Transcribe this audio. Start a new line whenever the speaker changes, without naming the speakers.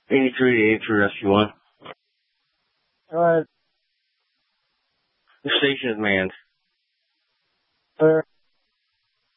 83 Rescue 1.
Go ahead.
The station is manned.
Clear.